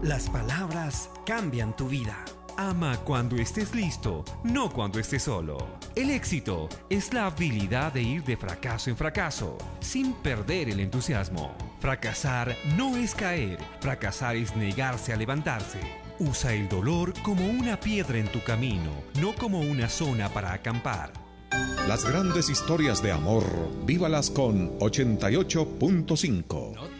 Las palabras cambian tu vida. Ama cuando estés listo, no cuando estés solo. El éxito es la habilidad de ir de fracaso en fracaso, sin perder el entusiasmo. Fracasar no es caer, fracasar es negarse a levantarse. Usa el dolor como una piedra en tu camino, no como una zona para acampar. Las grandes historias de amor, vívalas con 88.5.